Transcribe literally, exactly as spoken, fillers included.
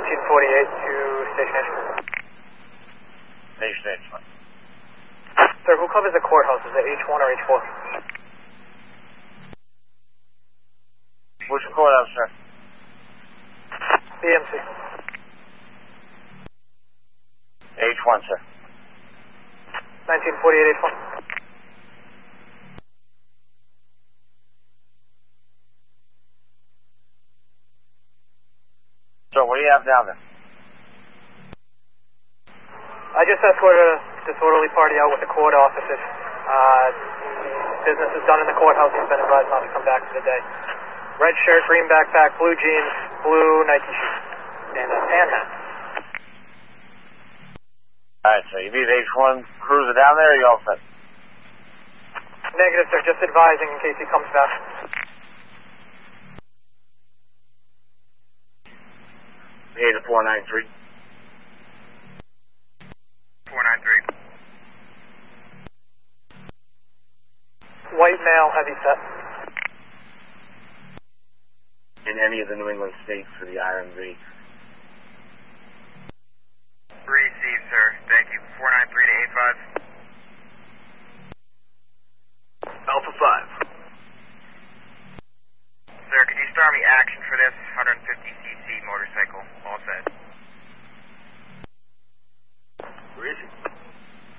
nineteen forty-eight to Station H. Station H. Sir, who covers the courthouse? Is it H one or H four? Which courthouse, sir? B M C. H one, sir. nineteen forty-eight H one. So what do you have down there? I just escorted a disorderly party out with the court officers. Uh, business is done in the courthouse. He's been advised not to come back for the day. Red shirt, green backpack, blue jeans, blue Nike shoes, and a tan hat. Alright, so you need H one cruiser down there, or you all set? Negative, sir. Just advising in case he comes back. Eight to four nine three. four nine three. White male, heavy set. In any of the New England states for the I R M V. Received, sir. Thank you. four nine three to eight five. Alpha five. Sir, could you start me action for this one fifty c c motorcycle? All set. Where is he?